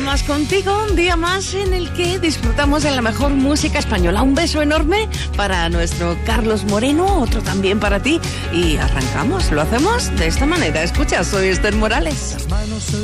más contigo, un día más en el que disfrutamos de la mejor música española. Un beso enorme para nuestro Carlos Moreno, otro también para ti. Y arrancamos, lo hacemos de esta manera. Escucha, soy Esther Morales.